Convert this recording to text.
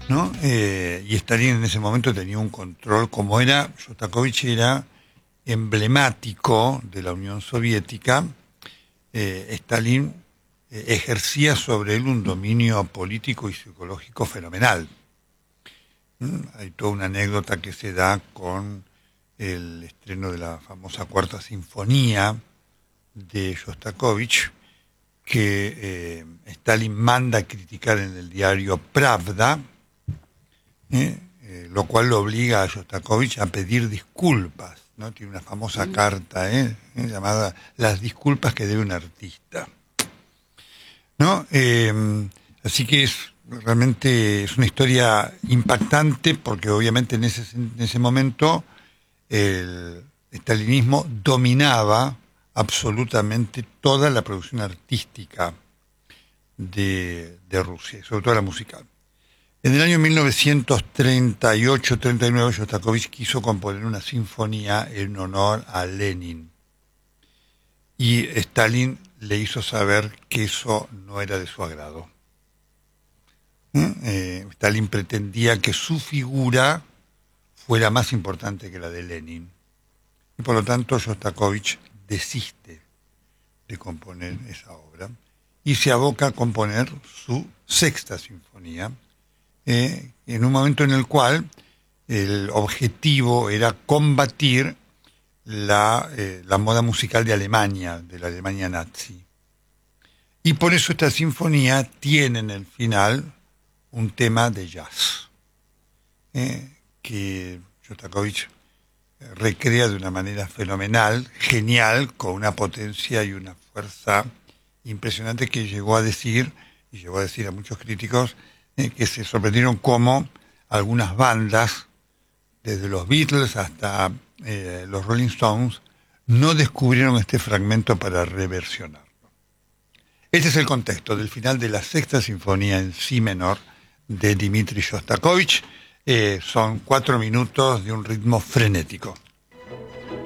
¿no? Y Stalin en ese momento tenía un control, como era, Shostakovich era emblemático de la Unión Soviética. Stalin ejercía sobre él un dominio político y psicológico fenomenal. Hay toda una anécdota que se da con el estreno de la famosa Cuarta Sinfonía de Shostakovich, que Stalin manda a criticar en el diario Pravda, lo cual lo obliga a Shostakovich a pedir disculpas, ¿no? Tiene una famosa carta llamada Las disculpas que debe un artista, ¿no? Así que realmente es una historia impactante, porque obviamente en ese momento el stalinismo dominaba absolutamente toda la producción artística de Rusia, sobre todo la musical. En el año 1938-39, Shostakovich quiso componer una sinfonía en honor a Lenin. Y Stalin le hizo saber que eso no era de su agrado. Stalin pretendía que su figura fuera más importante que la de Lenin. Y por lo tanto, Shostakovich desiste de componer esa obra y se aboca a componer su sexta sinfonía, en un momento en el cual el objetivo era combatir la moda musical de Alemania, de la Alemania nazi. Y por eso esta sinfonía tiene en el final un tema de jazz, que Shostakovich recrea de una manera fenomenal, genial, con una potencia y una fuerza impresionante, que llegó a decir a muchos críticos que se sorprendieron cómo algunas bandas, desde los Beatles hasta los Rolling Stones, no descubrieron este fragmento para reversionarlo. Este es el contexto del final de la sexta sinfonía en si menor de Dmitri Shostakovich. Son 4 minutos de un ritmo frenético.